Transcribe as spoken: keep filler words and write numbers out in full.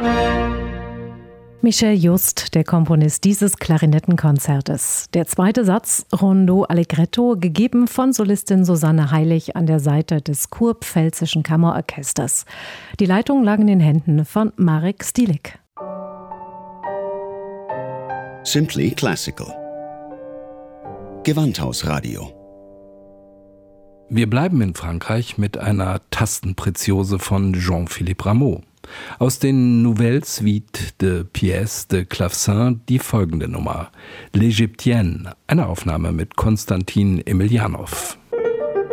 Michel Just, der Komponist dieses Klarinettenkonzertes. Der zweite Satz, Rondo Allegretto, gegeben von Solistin Susanne Heilig an der Seite des Kurpfälzischen Kammerorchesters. Die Leitung lag in den Händen von Marek Stilik. Simply Classical. Gewandhausradio. Wir bleiben in Frankreich mit einer Tastenpreziose von Jean-Philippe Rameau. Aus den Nouvelles Suites de Pièces de Clavecin die folgende Nummer, L'Égyptienne, eine Aufnahme mit Konstantin Emelianow.